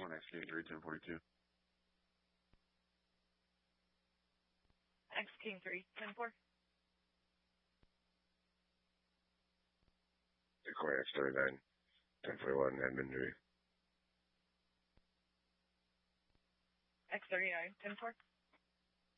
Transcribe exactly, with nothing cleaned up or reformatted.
one, X King three, ten forty-two. X King three, ten four. Decoy X thirty-nine, ten forty-one, admin three. X thirty-nine, ten four.